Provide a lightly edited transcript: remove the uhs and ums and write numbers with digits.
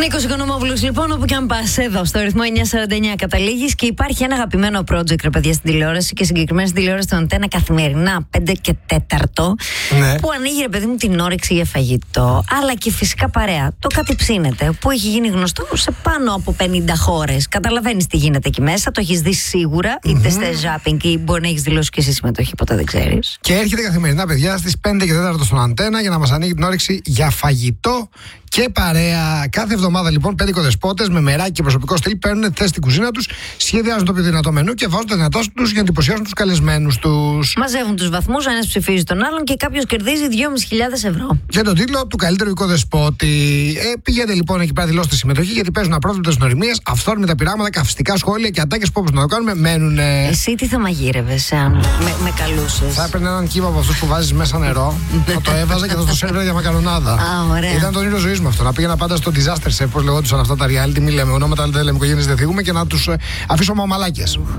Νίκος Οικονομόπουλος, λοιπόν, όπου και αν πας, εδώ στο ρυθμό 949 καταλήγεις και υπάρχει ένα αγαπημένο project, ρε παιδιά, στην τηλεόραση και συγκεκριμένα στην τηλεόραση του Αντένα καθημερινά 5 και 4. Ναι. Που ανοίγει, ρε παιδί μου, την όρεξη για φαγητό, αλλά και φυσικά παρέα. Το Κάτι Ψήνεται, που έχει γίνει γνωστό σε πάνω από 50 χώρες. Καταλαβαίνεις τι γίνεται εκεί μέσα, το έχεις δει σίγουρα, είτε σε ζάπινγκ ή μπορεί να έχεις δηλώσει και εσύ συμμετοχή, ποτέ δεν ξέρεις. Και έρχεται καθημερινά, παιδιά, στις 5 και 4 στον Αντένα για να μας ανοίγει την όρεξη για φαγητό και παρέα. Κάθε εβδομάδα, λοιπόν, 5 οικοδεσπότες με μεράκι και προσωπικό στυλ παίρνουν θέση στην κουζίνα τους, σχεδιάζουν το πιο δυνατό μενού και βάζουν τα δυνατά τους για να εντυπωσιάσουν τους καλεσμένους τους. Μαζεύουν τους βαθμούς, ένας ψηφίζει τον άλλον και κάποιος κερδίζει 2.500 ευρώ. Για τον τίτλο του καλύτερου οικοδεσπότη. Πηγαίνετε λοιπόν εκεί πέρα, δηλώστε συμμετοχή, γιατί παίζουν απρόβλεπτες νοημίες, αυθόρμητα πειράματα, καυστικά σχόλια και ατάκες που όπως να το κάνουμε μένουν. Εσύ τι θα μαγείρευες, αν με καλούσες? Θα έπαιρνε έναν κύμα από αυτούς που βάζεις μέσα νερό, θα το έβαζα και θα το σέρβερα για μακαρονάδα. Ήταν το όνειρο ζωής μου αυτό. Να πήγαινα πάντα στο disaster chef, πώς λεγόντουσαν αυτά τα reality, μη λέμε ονόματα, αλλά δεν λέμε οικογένειες, δεν θίγουμε, και να τους αφήσω μαμαλάκες.